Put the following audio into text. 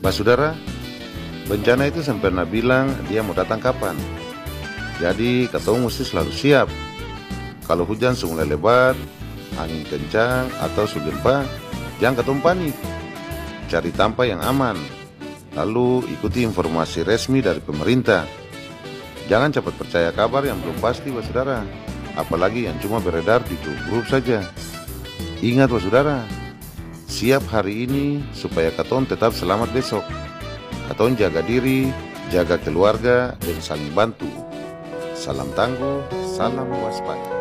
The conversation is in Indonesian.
Saudara, bencana itu sampai pernah bilang dia mau datang kapan. Jadi katong mesti selalu siap. Kalau hujan mulai lebat, angin kencang atau gempa, jangan katong panik. Cari tempat yang aman. Lalu ikuti informasi resmi dari pemerintah. Jangan cepat percaya kabar yang belum pasti, saudara. Apalagi yang cuma beredar di grup saja. Ingat, saudara, siap hari ini supaya katong tetap selamat besok. Katong jaga diri, jaga keluarga, dan saling bantu. Salam tangguh, salam waspada.